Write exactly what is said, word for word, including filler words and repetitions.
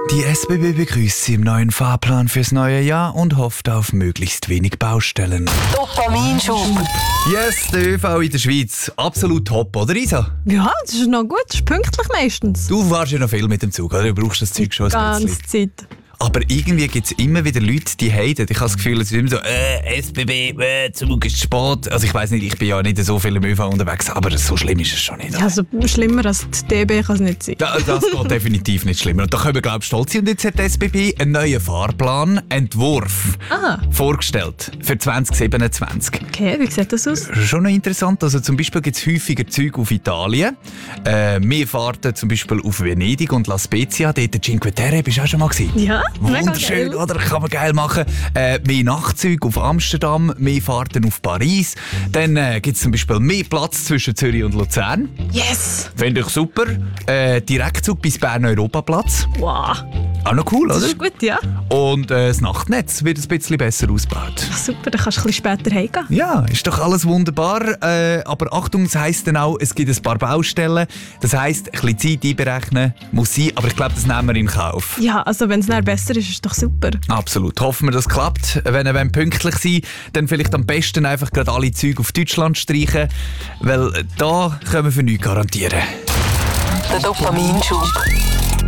Die S B B begrüßt Sie im neuen Fahrplan fürs neue Jahr und hofft auf möglichst wenig Baustellen. Dopaminschub. Yes, der ÖV in der Schweiz. Absolut top, oder Isa? Ja, das ist noch gut. Das ist pünktlich meistens. Du fährst ja noch viel mit dem Zug, oder? Du brauchst das Zeug schon ein Die bisschen. ganze Zeit. Aber irgendwie gibt es immer wieder Leute, die haten. Ich habe das Gefühl, es ist immer so, äh, S B B, äh, Zug ist spät. Also ich weiss nicht, ich bin ja nicht so viel im ÖV unterwegs, aber so schlimm ist es schon nicht. Ja, also schlimmer als die D B kann es nicht sein. Da, das geht definitiv nicht schlimmer. Und da können wir, glaube ich, stolz sein. Und jetzt hat die S B B einen neuen Fahrplan-Entwurf Aha. vorgestellt für zwanzig siebenundzwanzig. Okay, wie sieht das aus? Schon noch interessant. Also zum Beispiel gibt es häufiger Züge auf Italien. Äh, mehr Fahrten zum Beispiel auf Venedig und La Spezia. Dort Cinque Terre, bist du auch schon mal gewesen? Ja, mega Wunderschön, geil. oder? Kann man geil machen. Äh, mehr Nachtzüge auf Amsterdam, mehr Fahrten auf Paris. Dann äh, gibt es zum Beispiel mehr Platz zwischen Zürich und Luzern. Yes! Finde ich super. Äh, Direktzug bis Bern Europaplatz. Wow, Auch noch cool, das oder? ist gut, ja. Und äh, das Nachtnetz wird ein bisschen besser ausgebaut. Super, dann kannst du ein bisschen später heimgehen. Ja, ist doch alles wunderbar. Äh, aber Achtung, das heisst dann auch, es gibt ein paar Baustellen. Das heisst, ein bisschen Zeit einberechnen muss sein, aber ich glaube, das nehmen wir in Kauf. Ja, also wenn es dann besser ist, ist es doch super. Absolut. Hoffen wir, das klappt. Wenn ihr pünktlich sein wollt, dann vielleicht am besten einfach gerade alle Züge auf Deutschland streichen, weil da können wir für nichts garantieren. Der Dopaminschub.